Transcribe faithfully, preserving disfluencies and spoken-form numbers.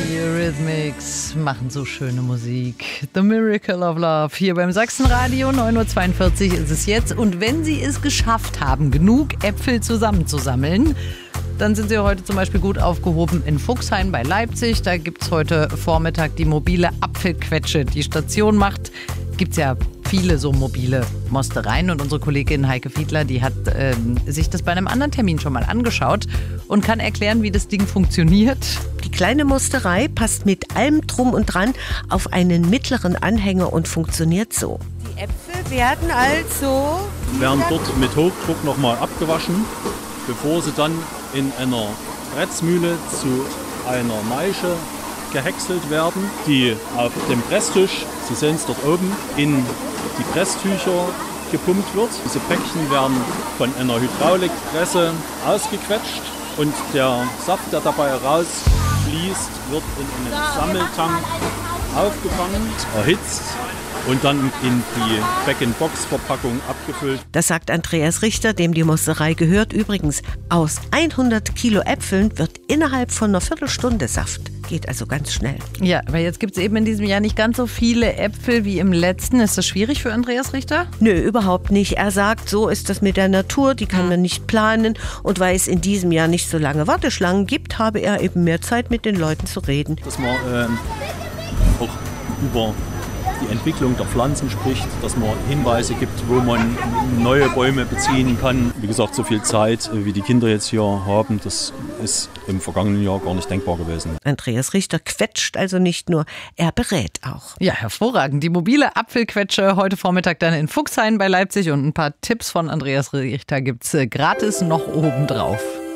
Die Eurythmics machen so schöne Musik. The Miracle of Love. Hier beim Sachsenradio, neun Uhr zweiundvierzig ist es jetzt. Und wenn Sie es geschafft haben, genug Äpfel zusammenzusammeln, dann sind Sie heute zum Beispiel gut aufgehoben in Fuchshain bei Leipzig. Da gibt es heute Vormittag die mobile Apfelquetsche. Die Station macht, gibt es ja viele so mobile Mostereien. Und unsere Kollegin Heike Fiedler, die hat äh, sich das bei einem anderen Termin schon mal angeschaut und kann erklären, wie das Ding funktioniert. Die kleine Mosterei passt mit allem Drum und Dran auf einen mittleren Anhänger und funktioniert so. Die Äpfel werden also... werden dort mit Hochdruck nochmal abgewaschen, bevor sie dann in einer Pretzmühle zu einer Maische gehäckselt werden, die auf dem Presstisch, Sie sehen es dort oben, in die Presstücher gepumpt wird. Diese Päckchen werden von einer Hydraulikpresse ausgequetscht und der Saft, der dabei rausfließt, wird in einen Sammeltank aufgefangen, erhitzt und dann in die Bag-in-Box-Verpackung abgefüllt. Das sagt Andreas Richter, dem die Mosterei gehört. Übrigens, aus hundert Kilo Äpfeln wird innerhalb von einer Viertelstunde Saft. Geht also ganz schnell. Ja, aber jetzt gibt es eben in diesem Jahr nicht ganz so viele Äpfel wie im letzten. Ist das schwierig für Andreas Richter? Nö, überhaupt nicht. Er sagt, so ist das mit der Natur, die kann man nicht planen. Und weil es in diesem Jahr nicht so lange Warteschlangen gibt, habe er eben mehr Zeit, mit den Leuten zu reden. Dass man ähm, auch über die Entwicklung der Pflanzen spricht, dass man Hinweise gibt, wo man neue Bäume beziehen kann. Wie gesagt, so viel Zeit, wie die Kinder jetzt hier haben, das ist im vergangenen Jahr gar nicht denkbar gewesen. Andreas Richter quetscht also nicht nur, er berät auch. Ja, hervorragend. Die mobile Apfelquetsche heute Vormittag dann in Fuchshain bei Leipzig und ein paar Tipps von Andreas Richter gibt's gratis noch obendrauf.